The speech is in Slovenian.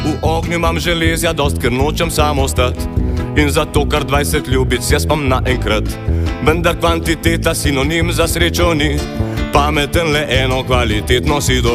V ognju imam železja dost, ker nočem samo stat. In zato kar 20 ljubic jaz pam naenkrat. Vendar kvantiteta sinonim za srečo ni. Pameten le eno kvalitetno si do